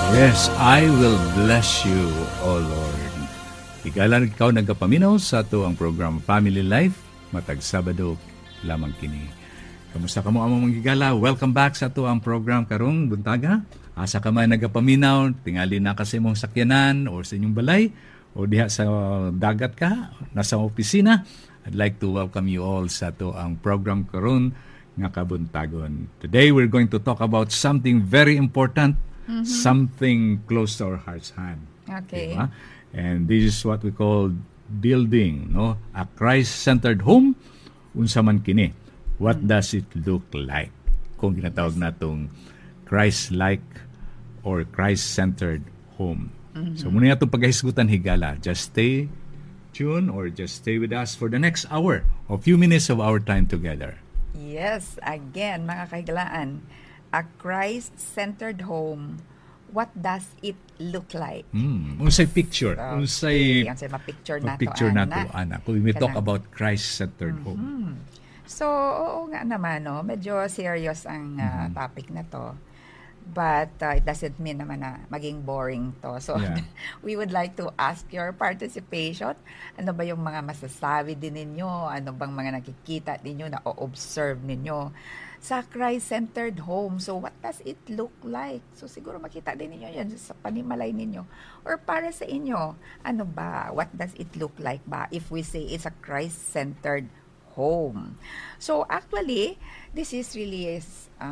Yes, I will bless you, O Lord. Igalan ikaw nagapaminaw sa ato ang program Family Life, matag Sabado lamang kini. Kamusta ka mo among manggigala? Welcome back sa ato ang program karong buntaga. Asa ka man nagapaminaw, tingali na kasi mong sakyanan o sa inyong balay o diha sa dagat ka, nasa opisina. I'd like to welcome you all sa ato ang program karon nga kabuntagon. Today we're going to talk about something very important, something close to our heart's hand. Okay. Diba? And this is what we call building, no? A Christ-centered home. Unsa man kini? What does it look like? Kung ginatawag natong Christ-like or Christ-centered home. So muna itong pagkahisgutan higala. Just stay tuned or just stay with us for the next hour or few minutes of our time together. Yes, again, mga kahigalaan, a Christ-centered home, what does it look like? Unsay picture? Unsay ma-picture nato, ana. Kung we talk about Christ-centered home. So, oo nga naman, no? Medyo serious ang topic na to. But it doesn't mean naman na maging boring to. So, we would like to ask your participation. Ano ba yung mga masasabi din ninyo? Ano bang mga nakikita ninyo na o-observe ninyo sa Christ-centered home? So, what does it look like? So, siguro makita din ninyo yan sa panimalay ninyo. Or para sa inyo, ano ba? What does it look like ba if we say it's a Christ-centered home? So, actually, this is really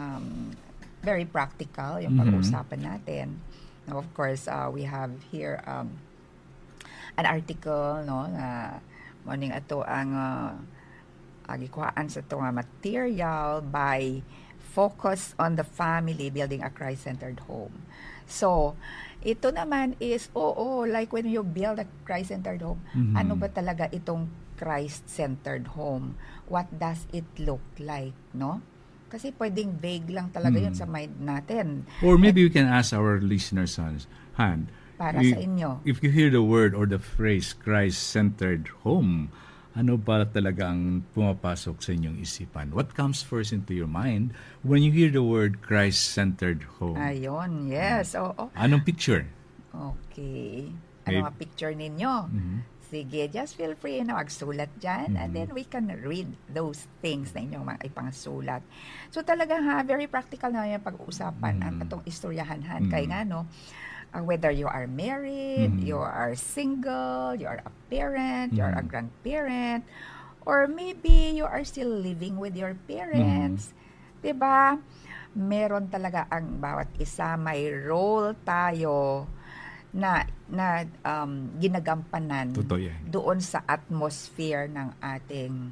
very practical yung pag-uusapan natin. Now, of course, we have here an article, no, na morning ato ang gikuhaan sa ito nga material by Focus on the Family, Building a Christ-Centered Home. So, ito naman is, like when you build a Christ-centered home, ano ba talaga itong Christ-centered home? What does it look like, no? Kasi pwedeng vague lang talaga yun sa mind natin. Or maybe we can ask our listeners hand. Para sa inyo. If you hear the word or the phrase Christ-centered home, ano ba talaga ang pumapasok sa inyong isipan? What comes first into your mind when you hear the word Christ-centered home? Ayun, yes. Anong picture? Okay. Ano ang picture ninyo? Sige, just feel free na magsulat dyan and then we can read those things na inyong mga ipangsulat. So talaga very practical na yung pag-uusapan at itong istoryahan. Kaya nga, no, whether you are married, you are single, you are a parent, you are a grandparent, or maybe you are still living with your parents. Diba? Meron talaga ang bawat isa, may role tayo na ginagampanan doon sa atmosphere ng ating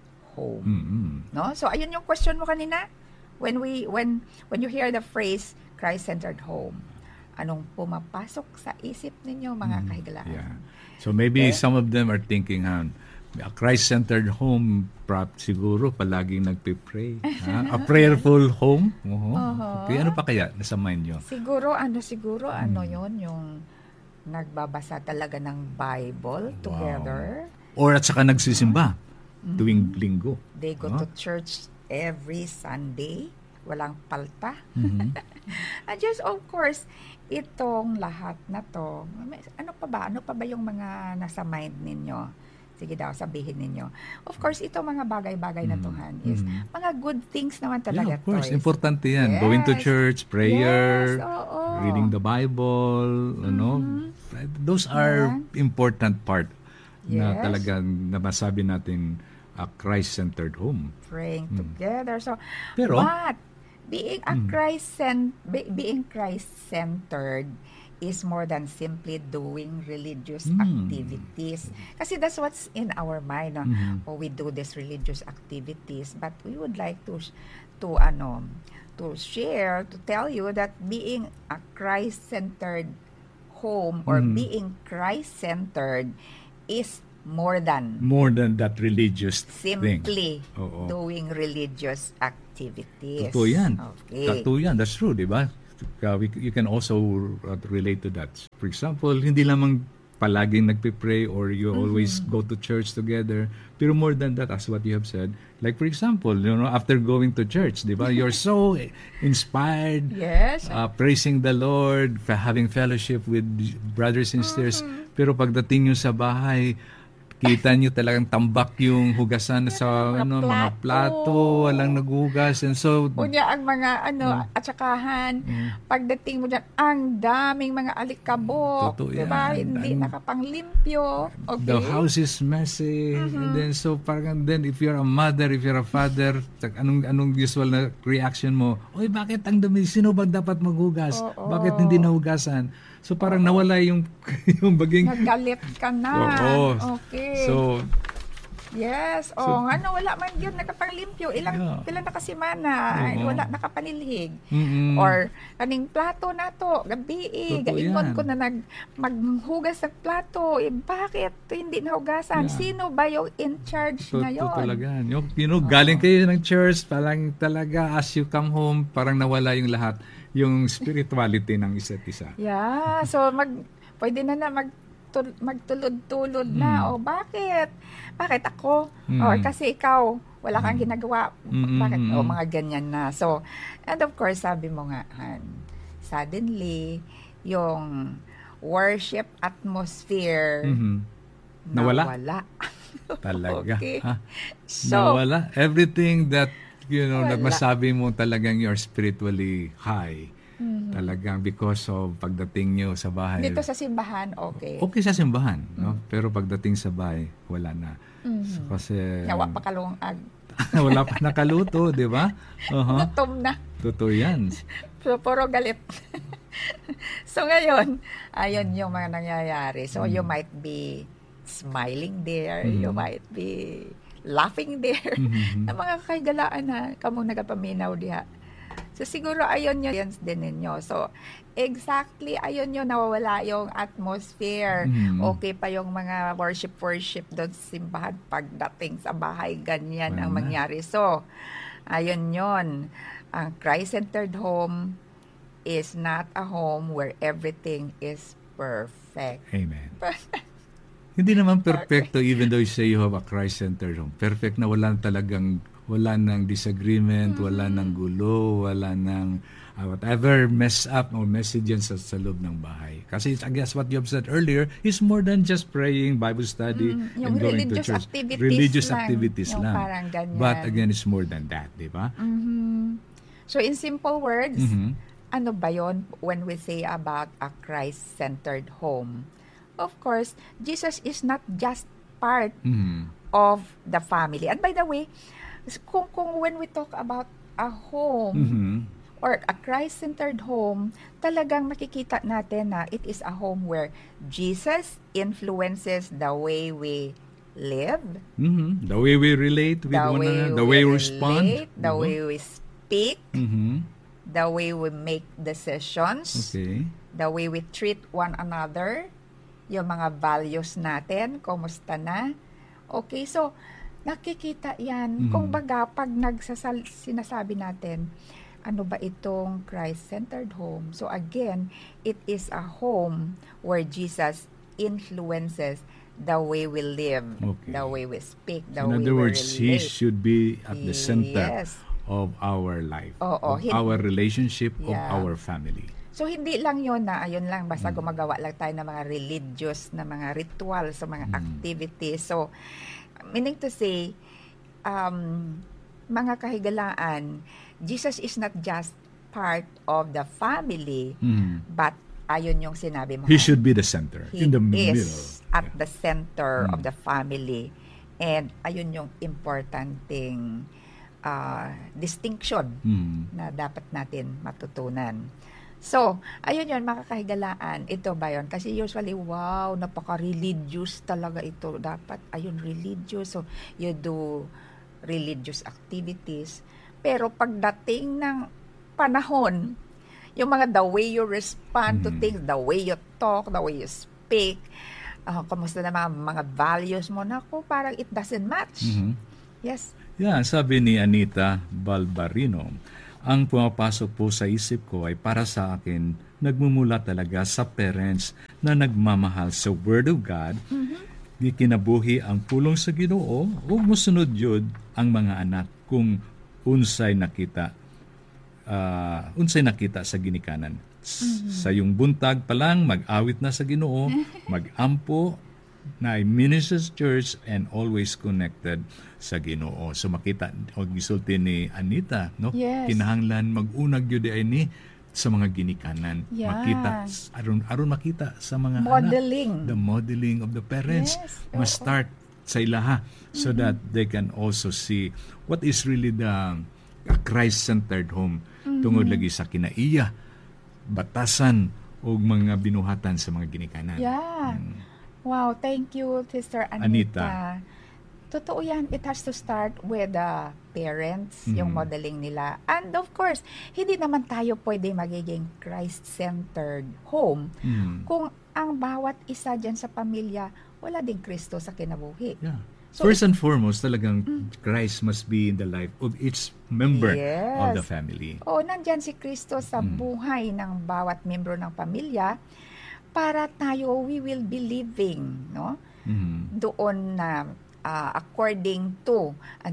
home. No? So ayun yung question mo kanina. When you hear the phrase Christ-centered home, anong pumapasok sa isip ninyo, mga kahigalaan? Yeah. So maybe some of them are thinking, a Christ-centered home, siguro palaging nagpe-pray. A prayerful home. Okay, ano pa kaya nasa mind nyo? Siguro yon yung nagbabasa talaga ng Bible together. Or at saka nagsisimba tuwing linggo. They go to church every Sunday. Walang palta. And just, of course, itong lahat na to, ano pa ba yung mga nasa mind ninyo? Sige daw, sabihin ninyo. Of course, ito mga bagay-bagay na tuhan is mga good things naman talaga. Yeah, of course. Importante yan. Yes. Going to church, prayer, reading the Bible, those are important part na talagang nabasabi natin a Christ-centered home. Praying together. So, pero, but being Christ-centered is more than simply doing religious activities. Kasi that's what's in our mind. We do these religious activities, but we would like to share, to tell you that being a Christ-centered home or being Christ-centered is more than that religious simply doing religious activities. Totoo yan. Okay. Totoo yan. That's true, di ba? You can also relate to that. For example, hindi lamang palaging nagpe-pray or you always go to church together. Pero more than that, as what you have said, like for example, after going to church, di ba, you're so inspired, Yes. praising the Lord, having fellowship with brothers and sisters. Pero pagdating nyo sa bahay, kita nyo talagang tambak yung hugasan sa mga plato, walang naghugas. And so, Unya ang mga atsakahan, pagdating mo dyan, ang daming mga alikabok, Totoo diba? yan. Hindi nakapanglimpyo. Okay? the house is messy. And then, so parang then, if you're a mother, if you're a father, anong usual na reaction mo? Oy, bakit ang dumi? Sino ba dapat maghugas? Bakit hindi nahugasan? So parang nawala yung baging... Nagalit ka na. Oo. Okay. So, yes. Wala man yun nakapanglimpyo. Pila nakasimana. Wala nakapanilhig. Or, kaning plato na to, gabi gaingon ko na maghugas ng plato. Bakit hindi nahugasan? Sino ba yung in charge ngayon? Talaga. Galing kayo ng church, parang talaga as you come home, parang nawala yung lahat, yung spirituality ng isa't isa. Yeah. So, pwede na magtulod-tulod na. O, bakit? Bakit ako? Or kasi ikaw, wala kang ginagawa. Bakit? O, mga ganyan na. So, and of course, sabi mo nga, suddenly, yung worship atmosphere nawala. Talaga. Okay. So, nawala. Everything that na masabi mo talagang you're spiritually high. Talagang because of pagdating nyo sa bahay. Dito sa simbahan, okay. Okay sa simbahan, no? Pero pagdating sa bahay, wala na. So, kasi... Nawa pa kalungag. wala pa nakaluto, di ba? Gutom na. Totoo yan. So, puro galit. So, ngayon, ayun yung mga nangyayari. So, you might be smiling there. You might be laughing there. Na mga kagalaan na kamo nagapaminaw diha. So, siguro ayun yun din ninyo. So, exactly, ayun yun, nawawala yung atmosphere. Okay pa yung mga worship doon sa simbahan. Pagdating sa bahay, ganyan ang mangyari. So, ayun yun. Ang Christ-centered home is not a home where everything is perfect. Amen. Hindi naman perfecto even though you say you have a Christ-centered home. Perfect na wala nang disagreement, wala nang gulo, wala nang whatever mess up or message yan sa loob ng bahay. Kasi I guess what you have said earlier is more than just praying, Bible study, and going to church. Religious activities lang. Parang ganyan. But again, it's more than that, di ba? So in simple words, ano ba yon when we say about a Christ-centered home? Of course, Jesus is not just part of the family. And by the way, kung when we talk about a home or a Christ-centered home, talagang makikita natin na it is a home where Jesus influences the way we live, the way we relate with one another, the way we respond, the way we speak, the way we make decisions, the way we treat one another, yung mga values natin, kumusta na. Okay, so nakikita yan. Kung baga, pag sinasabi natin, ano ba itong Christ-centered home? So again, it is a home where Jesus influences the way we live, the way we speak, the way we relate. In other words, He should be at the center of our life, of our relationship, of our family. So, hindi lang yun na, ayun lang, basta gumagawa lang tayo ng mga religious, na mga ritual, sa mga activities. So, meaning to say, mga kahigalaan, Jesus is not just part of the family, but ayun yung sinabi mo. He should be the center, in the middle. He is at the center of the family. And ayun yung importanteng distinction na dapat natin matutunan. So, ayun yun, makakahigalaan. Ito ba yun? Kasi usually, wow, napaka-religious talaga ito. Dapat, ayun, religious. So, you do religious activities. Pero pagdating ng panahon, yung mga the way you respond to things, the way you talk, the way you speak, kamusta na mga values mo, naku, parang it doesn't match. Yes. Yeah, sabi ni Anita Balbarino, ang pumapasok po sa isip ko ay para sa akin, nagmumula talaga sa parents na nagmamahal sa Word of God, gikinabuhi ang pulong sa Ginoo, o musunod yun ang mga anak kung unsay nakita sa ginikanan. Sa yung buntag pa lang, mag-awit na sa Ginoo, mag-ampo, na ministers church and always connected sa Ginoo. So makita og gisulti ni Anita, no? Yes. Kinahanglan mag-unag gyud ay ni sa mga ginikanan. Yeah. Makita aron makita sa mga Modeling. anak, the modeling of the parents Yes. must start sa ilaha so that they can also see what is really the Christ-centered home tungod lagi sa kinaiya, batasan og mga binuhatan sa mga ginikanan. Yeah. Wow, thank you, Sister Anita. Totoo yan. It has to start with the parents, yung modeling nila. And of course, hindi naman tayo pwede magiging Christ-centered home kung ang bawat isa dyan sa pamilya, wala ding Kristo sa kinabuhi. Yeah. So First and foremost, talagang Christ must be in the life of each member Yes. of the family. Nandyan si Kristo sa buhay ng bawat membro ng pamilya para tayo, we will be living, no? Doon na according to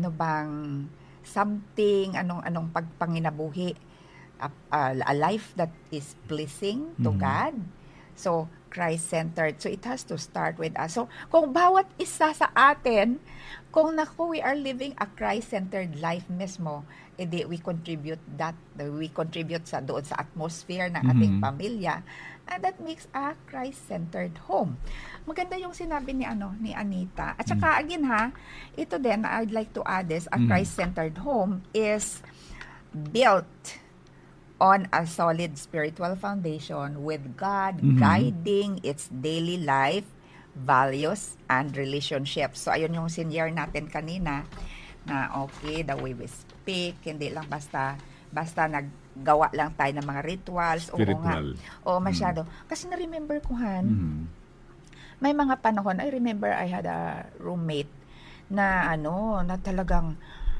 anong pagpanginabuhi, a life that is pleasing to God. So Christ-centered. So it has to start with us. So kung bawat isa sa atin, kung we are living a Christ-centered life mismo, edi we contribute doon sa atmosphere ng ating pamilya, and that makes a Christ-centered home. Maganda yung sinabi ni Anita. At saka again ito din, I'd like to add this, a Christ-centered home is built on a solid spiritual foundation with God guiding its daily life, values, and relationships. So ayun yung senior natin kanina na the way we speak, hindi lang basta naggawa lang tayo ng mga rituals. Spiritual. Oo, masyado. Kasi na-remember ko, may mga panahon, I remember I had a roommate na na talagang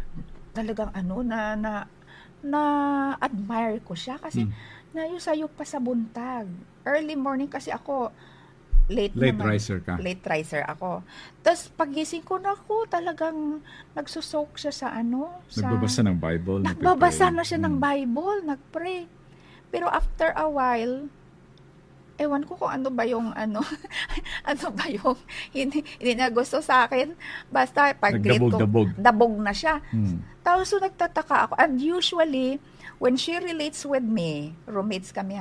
na-admire ko siya kasi nayusayok pa sa buntag. Early morning kasi ako, late riser ka. Late riser ako. Tapos pagising ko talagang nagsusok siya sa nagbabasa ng Bible. Nagbabasa na siya ng Bible, nagpray. Pero after a while, ewan ko kung ano ba yung hindi na gusto sa akin. Basta pag grade ko, dabog na siya. Tapos so nagtataka ako. And usually, when she relates with me, roommates kami,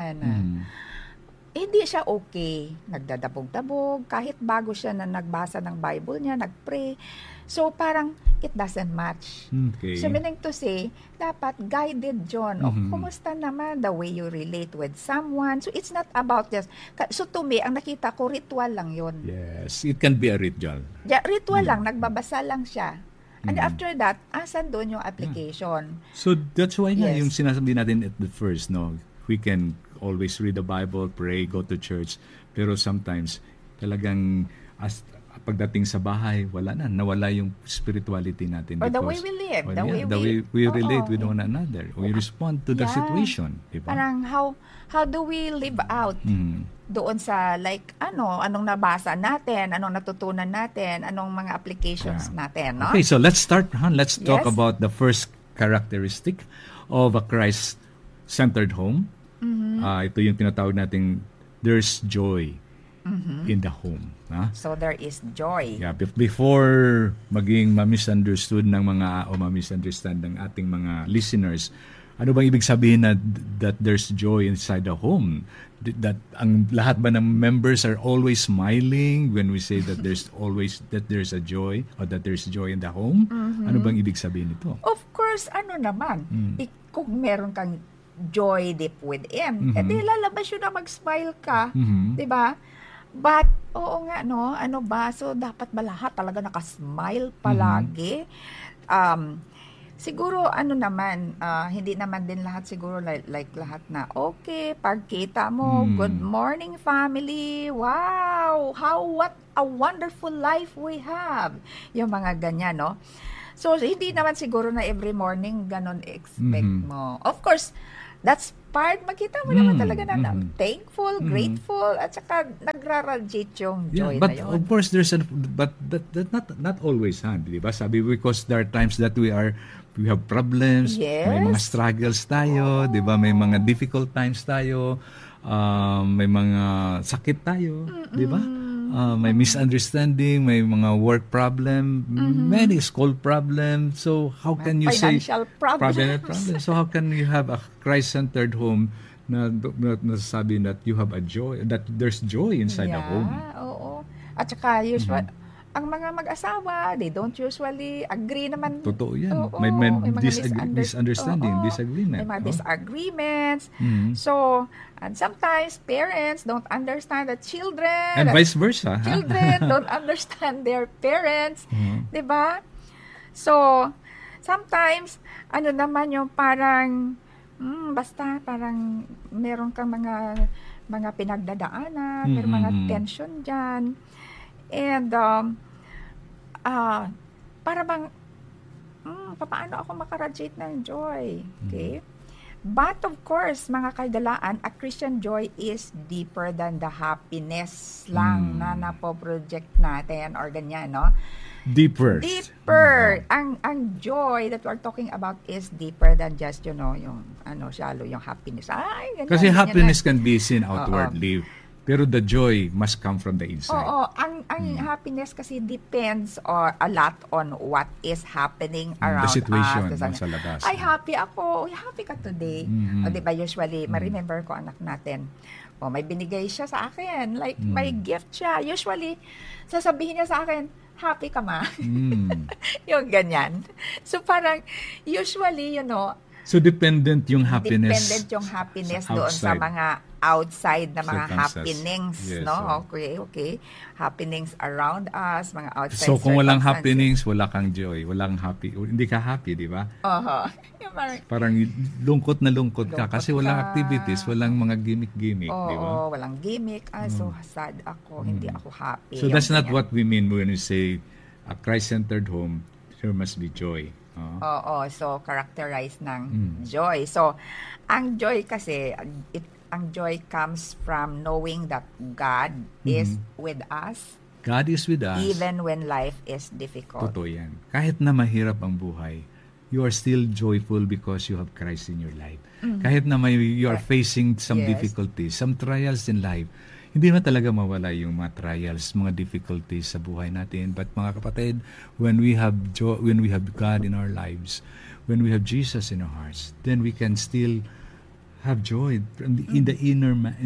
hindi siya okay. Nagdadabog-dabog. Kahit bago siya na nagbasa ng Bible niya, nagpray. So, parang it doesn't match. Okay. So, meaning to say, dapat guided John. Kumusta naman the way you relate with someone? So, it's not about just... So, to me, ang nakita ko, ritual lang yun. Yes, it can be a ritual. Yeah, ritual lang. Nagbabasa lang siya. And after that, asan doon yung application? So, that's why yung sinasabi natin at the first, no? We can always read the Bible, pray, go to church. Pero sometimes, talagang pagdating sa bahay, nawala yung spirituality natin. Or the way we live. The way we relate with one another. We respond to the situation. Diba? Parang how do we live out doon sa anong nabasa natin, anong natutunan natin, anong mga applications natin. No? Okay, so let's start. Let's talk about the first characteristic of a Christ-centered home. Ito yung tinatawag nating there's joy in the home. So there is joy. Yeah, before maging ma-misunderstood ng mga o ma-misunderstand ng ating mga listeners, ano bang ibig sabihin na that there's joy inside the home? That ang lahat ba ng members are always smiling when we say that there's a joy or that there's joy in the home? Ano bang ibig sabihin nito? Of course, naman? Kung meron kang joy deep within, edi lalabas yun na mag-smile ka, di ba? But, oo nga, no? Ano ba? So, dapat ba lahat talaga nakasmile palagi? Siguro, naman, hindi naman din lahat siguro like lahat na, okay, pagkita mo, good morning family, wow, what a wonderful life we have. Yung mga ganyan, no? So, hindi naman siguro na every morning ganon expect mo. Of course, That's part, makita mo naman talaga na thankful, grateful, at saka nagra-radiate yung joy but na yun. of course there's but that not always, di ba? Sabi, because there are times that we have problems, may mga struggles tayo, di ba? May mga difficult times tayo, may mga sakit tayo, di ba? May misunderstanding, may mga work problem, many school problem. So how can you say financial problems? So how can you have a Christ-centered home na sabi that you have a joy, that there's joy inside the home? Oo. At saka usual, ang mga mag-asawa, they don't usually agree naman. Totoo yan. Oo, may misunderstanding, oo, disagreement. May mga disagreements. So, and sometimes parents don't understand the children. And vice versa. Children don't understand their parents. Diba? So, sometimes, ano naman yung parang, basta parang meron kang mga pinagdadaanan, may mga tension dyan. And, para bang, paano ako makaradiate ng joy? Okay? But of course, mga kaigalaan, a Christian joy is deeper than the happiness lang na napoproject natin or ganyan, no? Deeper. Ang joy that we're talking about is deeper than just, yung shallow, yung happiness. Ay, ganyan, kasi ganyan happiness na. can be seen outwardly. Pero the joy must come from the inside. Oo, ang happiness kasi depends a lot on what is happening around the situation us. Sa labas. Ay, happy ako. Happy ka today. O, diba, usually, ma-remember ko anak natin. O, may binigay siya sa akin. Like, may gift siya. Usually, sasabihin niya sa akin, happy ka ma. Yung ganyan. So, parang, usually, so, dependent yung happiness. Dependent yung happiness doon sa mga outside na mga happenings, yes, no? Okay. Happenings around us, mga outside. So, kung walang happenings, wala kang joy. Walang happy. Hindi ka happy, di ba? Parang lungkot ka kasi walang activities, walang mga gimmick, di ba? Walang gimmick. So sad ako. Hindi ako happy. So, that's not what we mean when we say a Christ-centered home, there must be joy. So characterized ng joy. So, ang joy kasi, ang joy comes from knowing that God is with us. God is with us. Even when life is difficult. Totoo yan. Kahit na mahirap ang buhay, you are still joyful because you have Christ in your life. Kahit na you are facing some difficulties, some trials in life, hindi na talaga mawala yung mga trials, mga difficulties sa buhay natin. But mga kapatid, when we have God in our lives, when we have Jesus in our hearts, then we can still have joy in the inner man,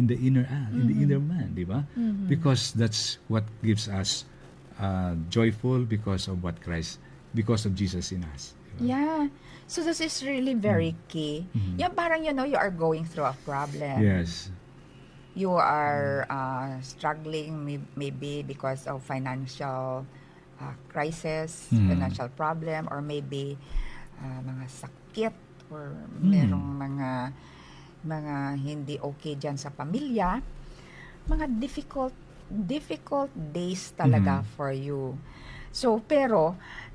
di ba? Because that's what gives us joyful because of because of Jesus in us. Diba? Yeah. So this is really very key. Yung parang you are going through a problem. Yes. You are struggling maybe because of financial crisis, financial problem, or maybe mga sakit, or merong mga hindi okay dyan sa pamilya, mga difficult days talaga for you. So, pero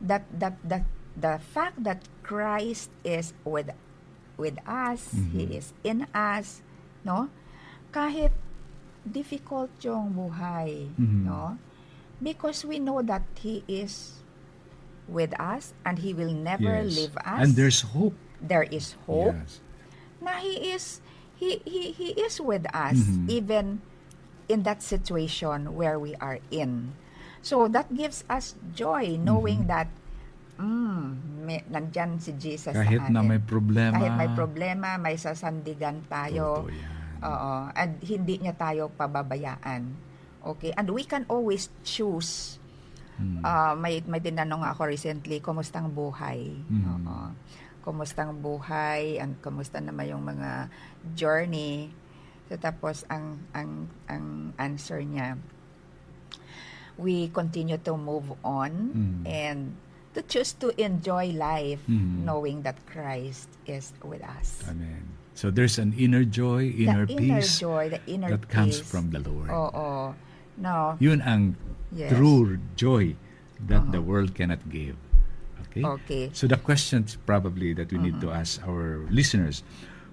the fact that Christ is with us, He is in us, no? Kahit difficult yung buhay, no? Because we know that He is with us and He will never leave us. And there's hope. There is hope. Yes. Na He is with us even in that situation where we are in. So that gives us joy knowing that nandyan si Jesus kahit sa atin. Na may problema. Kahit may problema, may sasandigan tayo. And hindi niya tayo pababayaan. Okay? And we can always choose. May tinanong ako recently, kumusta ang buhay? Kumusta ang buhay, and kumusta naman yung mga journey. So tapos ang answer niya, we continue to move on and to choose to enjoy life knowing that Christ is with us. Amen. So there's an inner joy, inner peace the inner that comes from the Lord. No. Yun ang true joy that the world cannot give. Okay? Okay. So the question probably that we need to ask our listeners,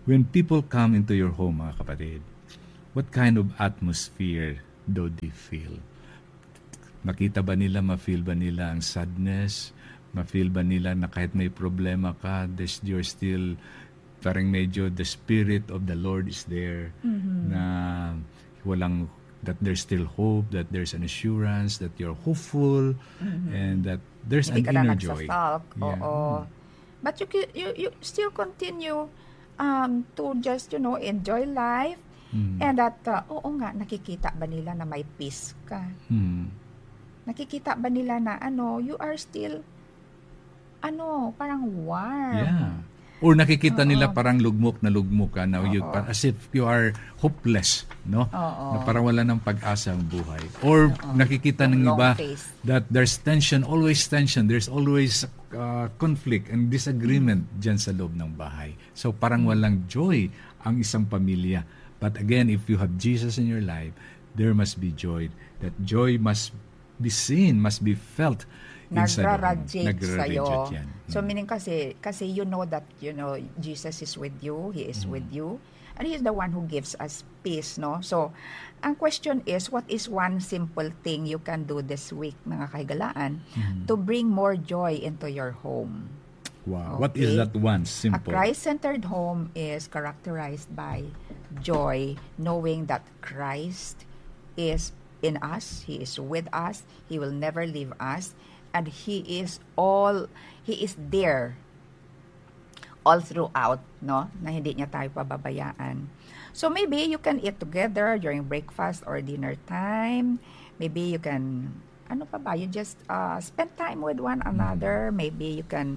When people come into your home, mga kapatid, what kind of atmosphere do they feel? Makita ba nila, ma-feel ba nila ang sadness? Ma-feel ba nila na kahit may problema ka, you're still, parang medyo the Spirit of the Lord is there, na that there's still hope, that there's an assurance, that you're hopeful, and that there's Hindi an ka inner na joy. nagsasalk. Yeah. Oo. But you still continue to just, enjoy life. And that, oo nga, nakikita ba nila na may peace ka? Nakikita ba nila na, you are still, parang warm. Yeah. Or nakikita nila parang lugmok ka na as if you are hopeless, no? Na parang wala ng pag-asa ang buhay. Or nakikita ng iba that there's tension, always tension. There's always conflict and disagreement dyan sa loob ng bahay. So parang walang joy ang isang pamilya. But again, if you have Jesus in your life, there must be joy. That joy must be seen, must be felt. Nagra-radiate sa'yo. Yan. So meaning kasi you know that, Jesus is with you, He is with you, and He is the one who gives us peace, no? So, ang question is, what is one simple thing you can do this week, mga kahigalaan, to bring more joy into your home? Wow. Okay. What is that one simple? A Christ-centered home is characterized by joy, knowing that Christ is in us, He is with us, He will never leave us, and He is there all throughout, no? Na hindi niya tayo pababayaan. So maybe you can eat together during breakfast or dinner time. Maybe you can, you just spend time with one another. Maybe you can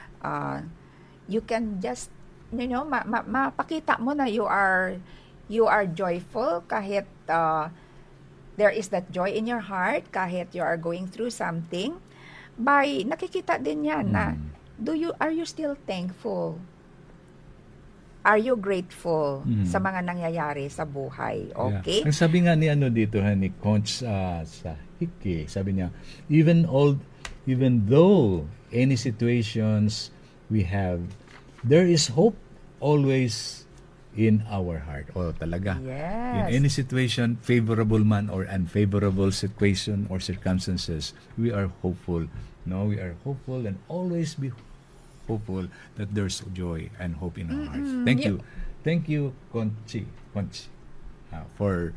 just, mapakita mo na you are joyful kahit there is that joy in your heart kahit you are going through something. By nakikita din yan na are you still thankful? Are you grateful sa mga nangyayari sa buhay? Okay? Yeah. Ang sabi nga ni Conch sa Hiki, sabi niya, even though any situations we have, there is hope always in our heart. Talaga. Yes. In any situation, favorable man or unfavorable situation or circumstances, we are hopeful. No, we are hopeful and always be hopeful that there's joy and hope in our hearts. Thank you, Conchi, for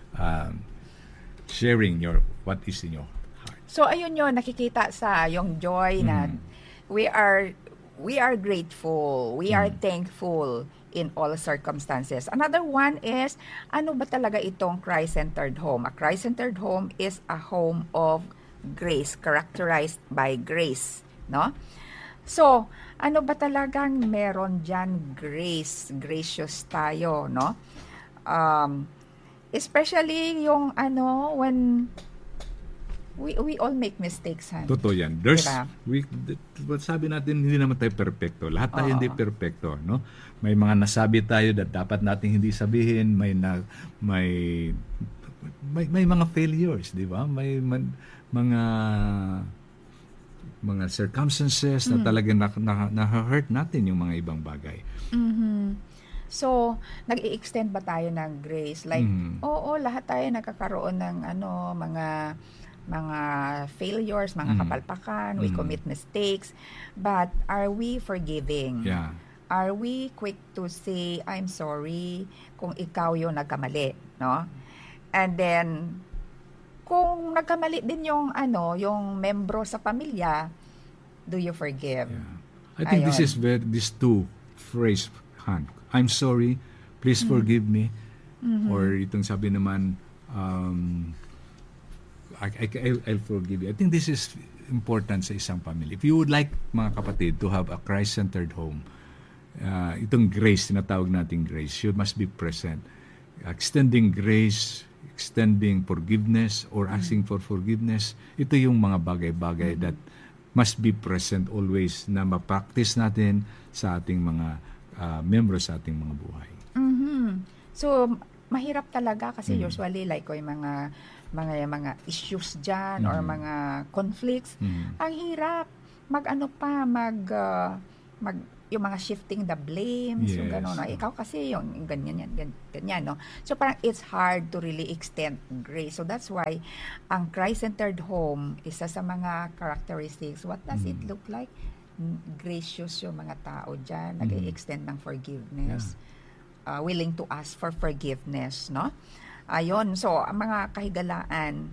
sharing what is in your heart. So ayun yun, nakikita sa yung joy na we are grateful, we are thankful in all circumstances. Another one is, ano ba talaga itong Christ-centered home? A Christ-centered home is a home of grace, characterized by grace, no? So, ano ba talagang meron dyan? Gracious tayo, no? Especially yung when we all make mistakes, han? Totoo yan. Sabi natin, hindi naman tayo perfecto. Lahat tayo hindi perfecto, no? May mga nasabi tayo that dapat nating hindi sabihin, may mga failures, di ba? May mga circumstances na talagang na-hurt natin yung mga ibang bagay. So, nag-i-extend ba tayo ng grace? Like, lahat tayo nagkakaroon ng mga failures, mga kapalpakan, we commit mistakes, but are we forgiving? Yeah. Are we quick to say, I'm sorry, kung ikaw yung nagkamali, no? And then, kung nagkamali din yung membro sa pamilya, do you forgive? Yeah. I think these two phrase, Han, I'm sorry, please forgive me. Or itong sabi naman, I'll forgive you. I think this is important sa isang pamilya. If you would like, mga kapatid, to have a Christ-centered home, itong grace, tinatawag nating grace, must be present. Extending grace, extending forgiveness, or asking for forgiveness, ito yung mga bagay-bagay that must be present always na ma-practice natin sa ating mga members sa ating mga buhay. So, mahirap talaga kasi usually like yung mga issues dyan or mga conflicts, ang hirap yung mga shifting the blames, yung Yes. gano'n, ikaw kasi yung ganyan, ganyan, no? So parang it's hard to really extend grace. So that's why ang Christ-centered home, isa sa mga characteristics, what does it look like? Gracious yung mga tao dyan, nag-extend ng forgiveness, willing to ask for forgiveness, no? Ayun, so ang mga kahigalaan,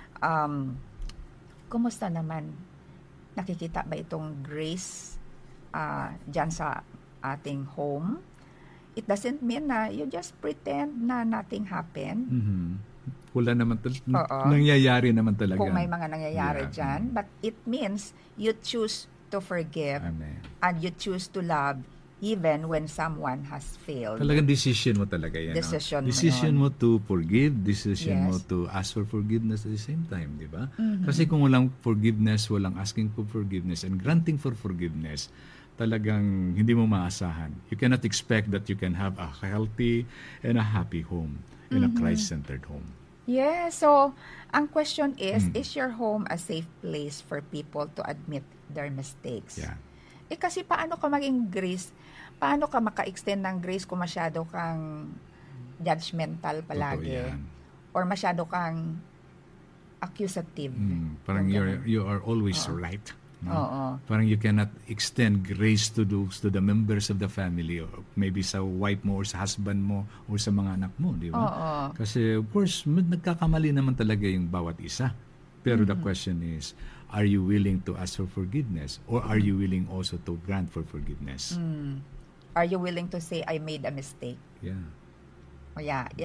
kumusta naman? Nakikita ba itong grace dyan sa ating home? It doesn't mean na you just pretend na nothing happened. Wala naman Oo. nangyayari naman talaga. Kung may mga nangyayari dyan. But it means you choose to forgive Amen. and you choose to love even when someone has failed. Talagang decision mo talaga yan. Decision mo mo to forgive, decision mo Yes. to ask for forgiveness at the same time, di ba? Kasi kung walang forgiveness, walang asking for forgiveness and granting for forgiveness, talagang hindi mo maasahan. You cannot expect that you can have a healthy and a happy home in a Christ-centered home. Yeah, so ang question is your home a safe place for people to admit their mistakes? Yeah. Kasi paano ka maging grace? Paano ka maka-extend ng grace kung masyado kang judgmental palagi? Totoo yan. Or masyado kang accusative? Parang Yung ganun. you are always right. No? Oo. Parang you cannot extend grace to the members of the family, or maybe sa wife mo or sa husband mo or sa mga anak mo, di ba? Oo. Kasi of course, nagkakamali naman talaga yung bawat isa. Pero the question is, are you willing to ask for forgiveness or are you willing also to grant for forgiveness? Are you willing to say, I made a mistake? Yeah. Oh,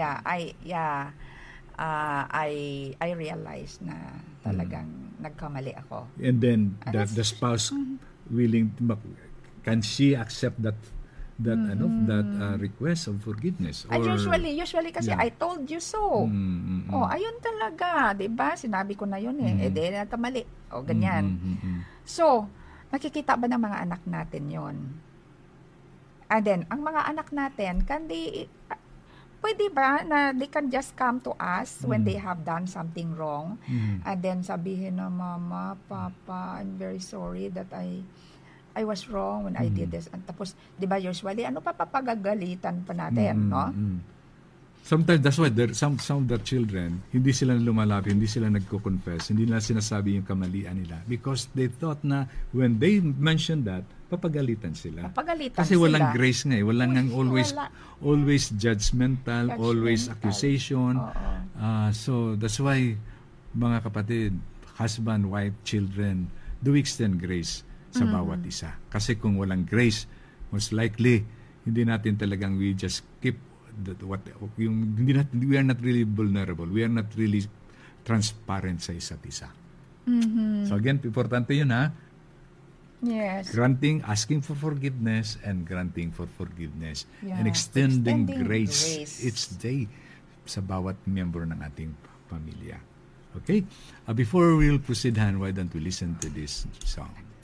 I realized na talagang nagkamali ako. And then And the spouse willing to, can she accept that request of forgiveness? And Or usually kasi Yeah. I told you so. Oh, ayun talaga, 'di ba? Sinabi ko na 'yun eh. Di nagkamali. O ganyan. So, nakikita ba ng mga anak natin 'yon? And then, ang mga anak natin, pwede ba na they can just come to us when they have done something wrong and then sabihin na, Mama, Papa, I'm very sorry that I was wrong when I did this. And tapos, di ba usually, ano pa papagagalitan pa natin, no? Sometimes that's why some of the children, hindi sila lumalapit, hindi sila nagko-confess, hindi nila sinasabi yung kamalian nila because they thought na when they mention that, papagalitan sila. Papagalitan Kasi sila. walang grace nga eh. Walang nang Wala. always judgmental, always accusation. So that's why, mga kapatid, husband, wife, children, do extend grace sa bawat isa. Kasi kung walang grace, most likely, hindi natin talagang we just keep we are not really vulnerable. We are not really transparent sa isa't isa. So again, importante yun ha. Yes. Asking for forgiveness and granting for forgiveness. Yeah. And extending grace. each day sa bawat miyembro ng ating pamilya. Okay? Before we'll proceed, Han, why don't we listen to this song?